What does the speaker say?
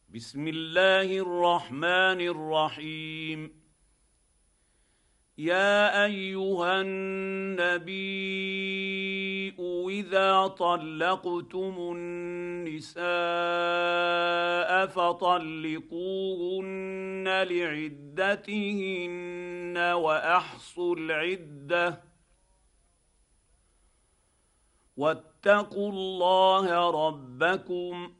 بسم الله الرحمن الرحيم. يا ايها النبي اذا طلقتم النساء فطلقوهن لعدتهن واحصوا العده واتقوا الله ربكم